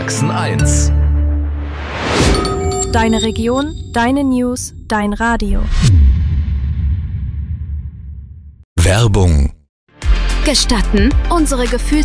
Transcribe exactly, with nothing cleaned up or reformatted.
Sachsen eins. Deine Region, deine News, dein Radio. Werbung. Gestatten, unsere Gefühls